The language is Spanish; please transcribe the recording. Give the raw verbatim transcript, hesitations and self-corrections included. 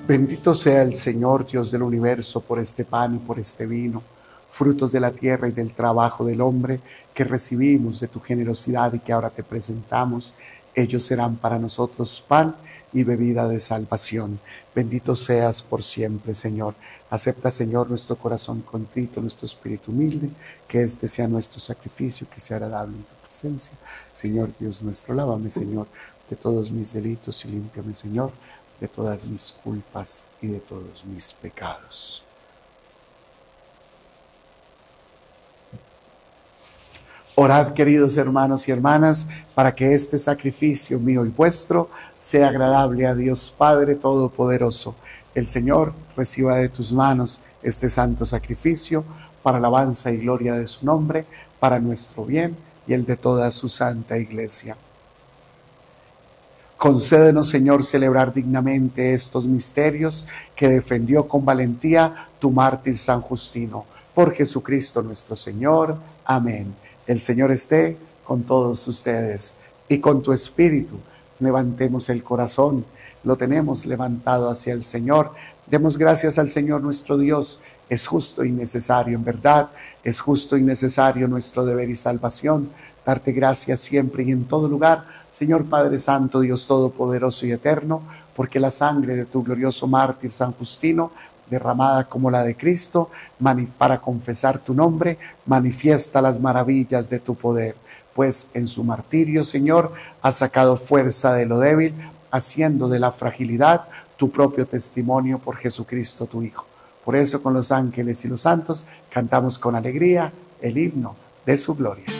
Bendito sea el Señor Dios del universo por este pan y por este vino, frutos de la tierra y del trabajo del hombre que recibimos de tu generosidad y que ahora te presentamos. Ellos serán para nosotros pan y bebida de salvación. Bendito seas por siempre, Señor. Acepta, Señor, nuestro corazón contrito, nuestro espíritu humilde, que este sea nuestro sacrificio, que sea agradable en tu presencia. Señor Dios nuestro, lávame, Señor, de todos mis delitos y límpiame, Señor, de todas mis culpas y de todos mis pecados. Orad, queridos hermanos y hermanas, para que este sacrificio mío y vuestro sea agradable a Dios Padre Todopoderoso. El Señor reciba de tus manos este santo sacrificio para alabanza y gloria de su nombre, para nuestro bien y el de toda su santa iglesia. Concédenos, Señor, celebrar dignamente estos misterios que defendió con valentía tu mártir San Justino. Por Jesucristo nuestro Señor. Amén. El Señor esté con todos ustedes y con tu espíritu. Levantemos el corazón, lo tenemos levantado hacia el Señor. Demos gracias al Señor nuestro Dios. Es justo y necesario, en verdad, es justo y necesario nuestro deber y salvación. Darte gracias siempre y en todo lugar, Señor Padre Santo, Dios Todopoderoso y Eterno, porque la sangre de tu glorioso mártir San Justino, derramada como la de Cristo, para confesar tu nombre, manifiesta las maravillas de tu poder. Pues en su martirio, Señor, has sacado fuerza de lo débil, haciendo de la fragilidad tu propio testimonio por Jesucristo tu Hijo. Por eso con los ángeles y los santos cantamos con alegría el himno de su gloria.